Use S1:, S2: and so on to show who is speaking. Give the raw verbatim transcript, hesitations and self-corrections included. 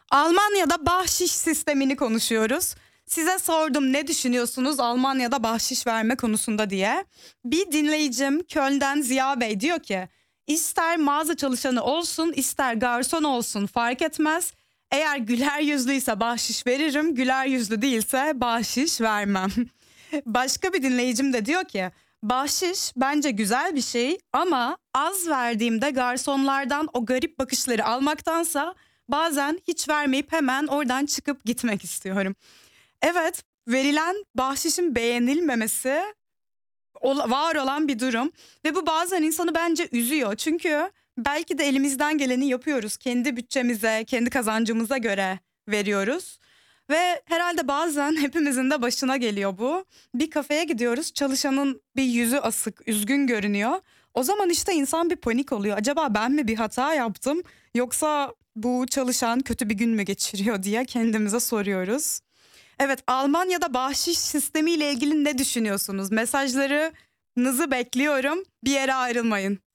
S1: Almanya'da bahşiş sistemini konuşuyoruz. Size sordum ne düşünüyorsunuz Almanya'da bahşiş verme konusunda diye. Bir dinleyicim Köln'den Ziya Bey diyor ki ister mağaza çalışanı olsun ister garson olsun fark etmez. Eğer güler yüzlüyse bahşiş veririm, güler yüzlü değilse bahşiş vermem. Başka bir dinleyicim de diyor ki bahşiş bence güzel bir şey ama az verdiğimde garsonlardan o garip bakışları almaktansa bazen hiç vermeyip hemen oradan çıkıp gitmek istiyorum. Evet, verilen bahşişin beğenilmemesi ola- var olan bir durum ve bu bazen insanı bence üzüyor. Çünkü belki de elimizden geleni yapıyoruz. Kendi bütçemize, kendi kazancımıza göre veriyoruz. Ve herhalde bazen hepimizin de başına geliyor bu. Bir kafeye gidiyoruz, çalışanın bir yüzü asık, üzgün görünüyor. O zaman işte insan bir panik oluyor. Acaba ben mi bir hata yaptım yoksa bu çalışan kötü bir gün mü geçiriyor diye kendimize soruyoruz. Evet, Almanya'da bahşiş sistemiyle ilgili ne düşünüyorsunuz? Mesajlarınızı bekliyorum. Bir yere ayrılmayın.